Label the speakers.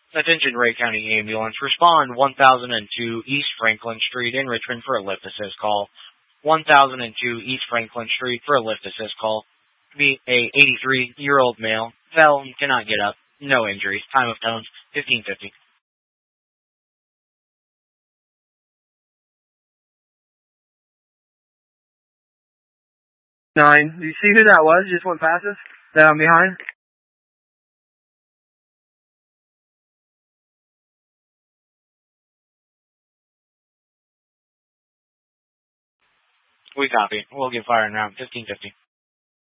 Speaker 1: Attention Ray County Ambulance. Respond 1002 East Franklin Street in Richmond for a lift assist call. 1002 East Franklin Street for a lift assist call. Be a 83-year-old male. Fell and cannot get up. No injuries. Time of tones 1550.
Speaker 2: 9. Do you see who that was? Just went past us? Down behind?
Speaker 1: We copy. We'll give fire in round 1550.